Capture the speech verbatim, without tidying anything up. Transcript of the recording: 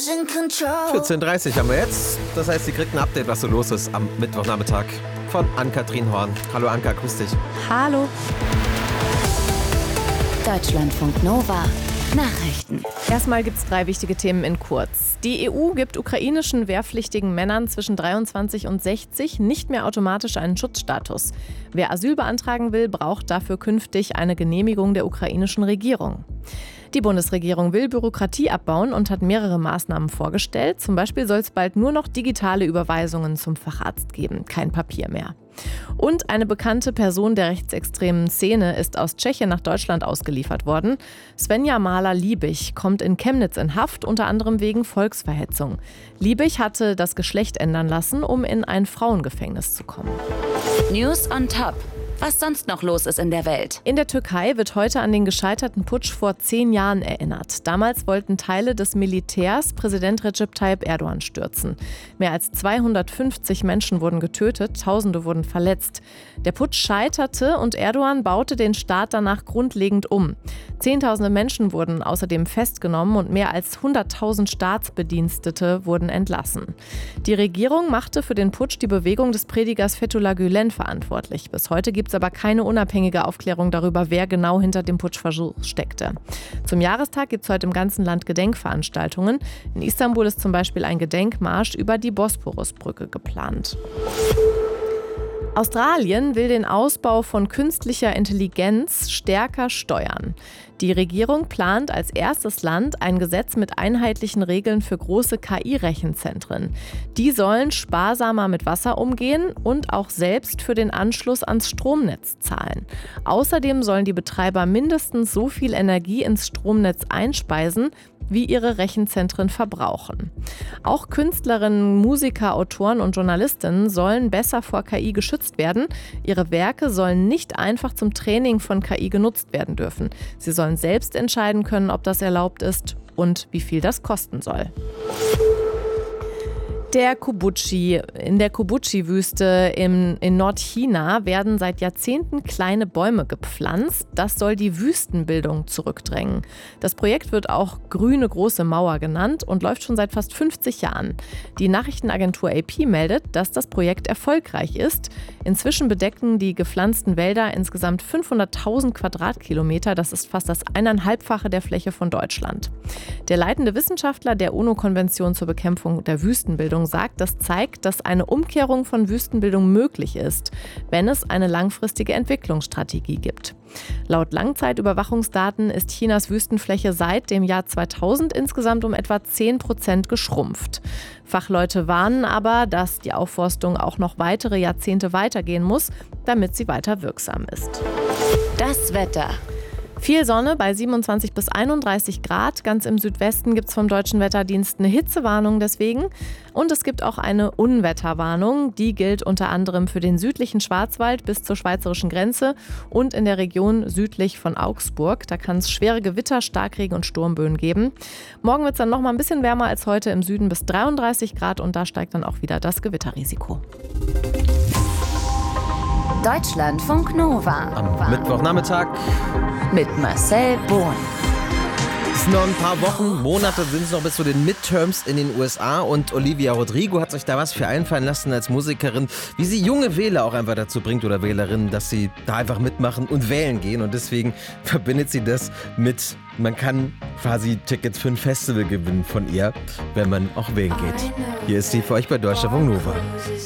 vierzehn Uhr dreißig haben wir jetzt. Das heißt, Sie kriegt ein Update, was so los ist am Mittwochnachmittag von Ann-Kathrin Horn. Hallo Anka, grüß dich. Hallo. Deutschlandfunk Nova. Nachrichten. Erstmal gibt es drei wichtige Themen in kurz. Die E U gibt ukrainischen wehrpflichtigen Männern zwischen dreiundzwanzig und sechzig nicht mehr automatisch einen Schutzstatus. Wer Asyl beantragen will, braucht dafür künftig eine Genehmigung der ukrainischen Regierung. Die Bundesregierung will Bürokratie abbauen und hat mehrere Maßnahmen vorgestellt. Zum Beispiel soll es bald nur noch digitale Überweisungen zum Facharzt geben, kein Papier mehr. Und eine bekannte Person der rechtsextremen Szene ist aus Tschechien nach Deutschland ausgeliefert worden. Svenja Mahler-Liebig kommt in Chemnitz in Haft, unter anderem wegen Volksverhetzung. Liebig hatte das Geschlecht ändern lassen, um in ein Frauengefängnis zu kommen. News on Top. Was sonst noch los ist in der Welt. In der Türkei wird heute an den gescheiterten Putsch vor zehn Jahren erinnert. Damals wollten Teile des Militärs Präsident Recep Tayyip Erdogan stürzen. Mehr als zweihundertfünfzig Menschen wurden getötet, Tausende wurden verletzt. Der Putsch scheiterte und Erdogan baute den Staat danach grundlegend um. Zehntausende Menschen wurden außerdem festgenommen und mehr als hunderttausend Staatsbedienstete wurden entlassen. Die Regierung machte für den Putsch die Bewegung des Predigers Fethullah Gülen verantwortlich. Bis heute gibt es aber keine unabhängige Aufklärung darüber, wer genau hinter dem Putschversuch steckte. Zum Jahrestag gibt es heute im ganzen Land Gedenkveranstaltungen. In Istanbul ist zum Beispiel ein Gedenkmarsch über die Bosporusbrücke geplant. Australien will den Ausbau von künstlicher Intelligenz stärker steuern. Die Regierung plant als erstes Land ein Gesetz mit einheitlichen Regeln für große K I-Rechenzentren. Die sollen sparsamer mit Wasser umgehen und auch selbst für den Anschluss ans Stromnetz zahlen. Außerdem sollen die Betreiber mindestens so viel Energie ins Stromnetz einspeisen, wie ihre Rechenzentren verbrauchen. Auch Künstlerinnen, Musiker, Autoren und Journalistinnen sollen besser vor K I geschützt werden. Ihre Werke sollen nicht einfach zum Training von K I genutzt werden dürfen. Sie sollen selbst entscheiden können, ob das erlaubt ist und wie viel das kosten soll. Der Kubuchi. In der Kubuchi-Wüste in, in Nordchina werden seit Jahrzehnten kleine Bäume gepflanzt. Das soll die Wüstenbildung zurückdrängen. Das Projekt wird auch Grüne Große Mauer genannt und läuft schon seit fast fünfzig Jahren. Die Nachrichtenagentur A P meldet, dass das Projekt erfolgreich ist. Inzwischen bedecken die gepflanzten Wälder insgesamt fünfhunderttausend Quadratkilometer. Das ist fast das eineinhalbfache der Fläche von Deutschland. Der leitende Wissenschaftler der UNO-Konvention zur Bekämpfung der Wüstenbildung sagt, das zeigt, dass eine Umkehrung von Wüstenbildung möglich ist, wenn es eine langfristige Entwicklungsstrategie gibt. Laut Langzeitüberwachungsdaten ist Chinas Wüstenfläche seit dem Jahr zweitausend insgesamt um etwa zehn Prozent geschrumpft. Fachleute warnen aber, dass die Aufforstung auch noch weitere Jahrzehnte weitergehen muss, damit sie weiter wirksam ist. Das Wetter. Viel Sonne bei siebenundzwanzig bis einunddreißig Grad. Ganz im Südwesten gibt es vom Deutschen Wetterdienst eine Hitzewarnung deswegen. Und es gibt auch eine Unwetterwarnung. Die gilt unter anderem für den südlichen Schwarzwald bis zur schweizerischen Grenze und in der Region südlich von Augsburg. Da kann es schwere Gewitter, Starkregen und Sturmböen geben. Morgen wird es dann noch mal ein bisschen wärmer als heute, im Süden bis dreiunddreißig Grad und da steigt dann auch wieder das Gewitterrisiko. Deutschlandfunk Nova. Am Mittwochnachmittag Mit Marcel Bohn. Es sind noch ein paar Wochen, Monate sind es noch bis zu den Midterms in den U S A und Olivia Rodrigo hat sich da was für einfallen lassen als Musikerin, wie sie junge Wähler auch einfach dazu bringt oder Wählerinnen, dass sie da einfach mitmachen und wählen gehen und deswegen verbindet sie das mit, man kann quasi Tickets für ein Festival gewinnen von ihr, wenn man auch wählen geht. Hier ist sie für euch bei Deutschlandfunk Nova.